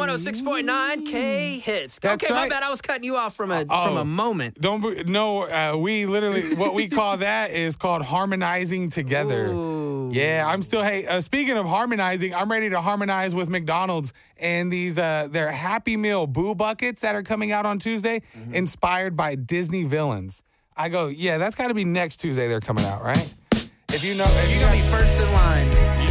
106.9 K Hits. That's okay, my right. bad. I was cutting you off from a moment. We literally, what we call that is called harmonizing together. Ooh. Yeah, I'm still, speaking of harmonizing, I'm ready to harmonize with McDonald's and these, their Happy Meal Boo Buckets that are coming out on Tuesday, inspired by Disney villains. I go, yeah, that's got to be next Tuesday they're coming out, right? If you know, You're going to be first in line.